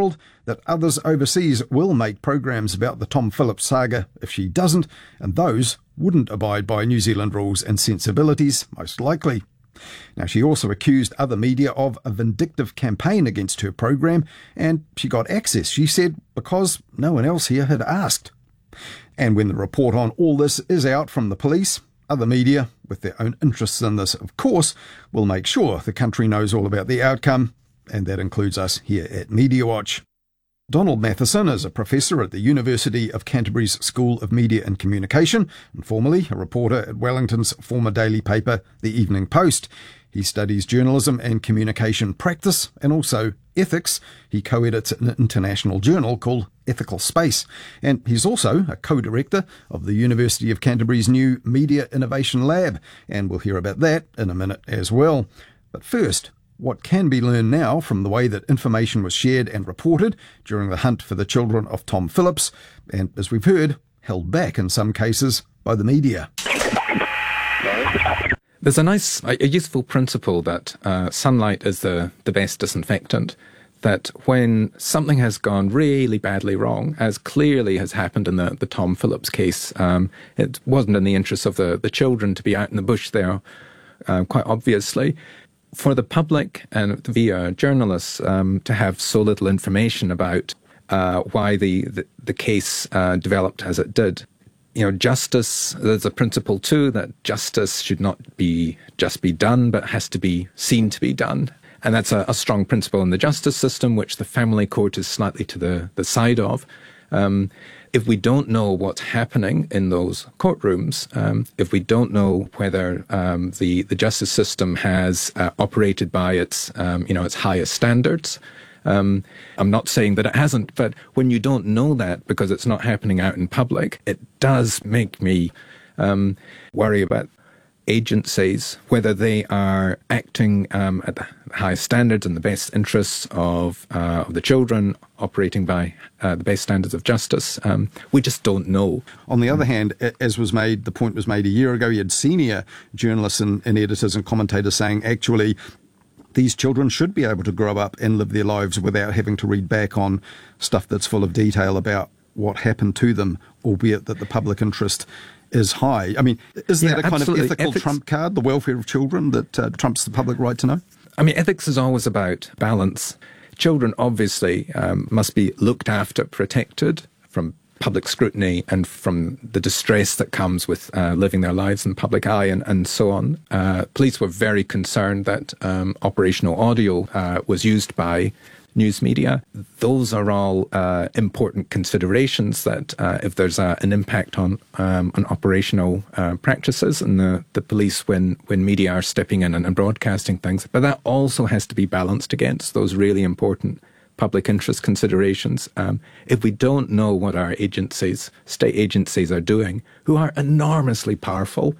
Fitzgerald that others overseas will make programs about the Tom Phillips saga if she doesn't, and those wouldn't abide by New Zealand rules and sensibilities, most likely. Now, she also accused other media of a vindictive campaign against her program, and she got access, she said, because no one else here had asked. And when the report on all this is out from the police, other media, with their own interests in this, of course, will make sure the country knows all about the outcome, and that includes us here at Media Watch. Donald Matheson is a professor at the University of Canterbury's School of Media and Communication, and formerly a reporter at Wellington's former daily paper, The Evening Post. He studies journalism and communication practice and also ethics. He co-edits an international journal called Ethical Space. And he's also a co-director of the University of Canterbury's new Media Innovation Lab. And we'll hear about that in a minute as well. But first, what can be learned now from the way that information was shared and reported during the hunt for the children of Tom Phillips, and as we've heard, held back in some cases by the media. There's a useful principle that sunlight is the best disinfectant, that when something has gone really badly wrong, as clearly has happened in the Tom Phillips case, it wasn't in the interests of the children to be out in the bush there, quite obviously. For the public and via journalists to have so little information about why the case developed as it did. You know, justice, there's a principle too that justice should not just be done, but has to be seen to be done. And that's a strong principle in the justice system, which the family court is slightly to the side of. If we don't know what's happening in those courtrooms, if we don't know whether the justice system has operated by its highest standards, I'm not saying that it hasn't, but when you don't know that because it's not happening out in public, it does make me worry about agencies, whether they are acting at the highest standards and the best interests of the children, operating by the best standards of justice. We just don't know. On the other hand, as the point was made a year ago, you had senior journalists and editors and commentators saying, actually, these children should be able to grow up and live their lives without having to read back on stuff that's full of detail about what happened to them, albeit that the public interest is high. I mean, is that a kind of ethical trump card, the welfare of children, that trumps the public right to know? I mean, ethics is always about balance. Children obviously must be looked after, protected from public scrutiny and from the distress that comes with living their lives in the public eye and so on. Police were very concerned that operational audio was used by news media. Those are all important considerations that if there's an impact on operational practices and the police when media are stepping in and broadcasting things. But that also has to be balanced against those really important public interest considerations. If we don't know what our agencies, state agencies are doing, who are enormously powerful,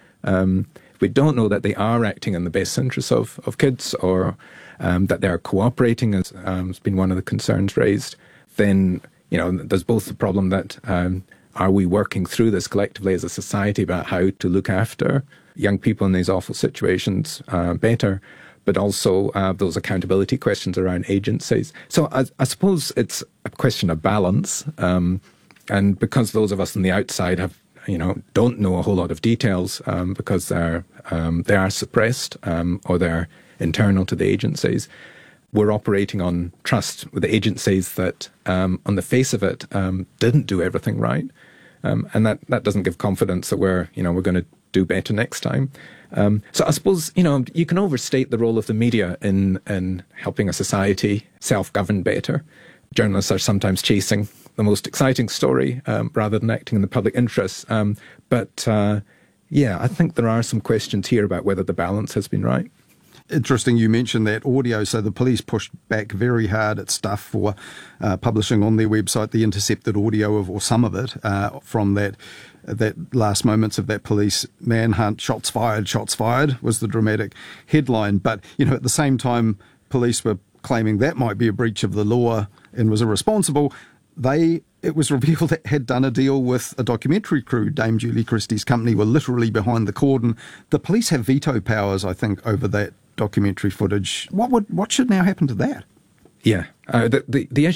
if we don't know that they are acting in the best interests of kids or that they're cooperating, as has been one of the concerns raised, then there's both the problem that are we working through this collectively as a society about how to look after young people in these awful situations better, but also those accountability questions around agencies. So I suppose it's a question of balance, and because those of us on the outside don't know a whole lot of details because they are suppressed or they're internal to the agencies, we're operating on trust with the agencies that, on the face of it, didn't do everything right, and that doesn't give confidence that we're going to do better next time. So I suppose you can overstate the role of the media in helping a society self-govern better. Journalists are sometimes chasing the most exciting story rather than acting in the public interest. But I think there are some questions here about whether the balance has been right. Interesting you mentioned that audio. So the police pushed back very hard at Stuff for publishing on their website the intercepted audio of, or some of it, from that last moments of that police manhunt. Shots fired was the dramatic headline. But, at the same time, police were claiming that might be a breach of the law and was irresponsible. It was revealed that had done a deal with a documentary crew. Dame Julie Christie's company were literally behind the cordon. The police have veto powers, I think, over that documentary footage. What should now happen to that? Yeah, the issue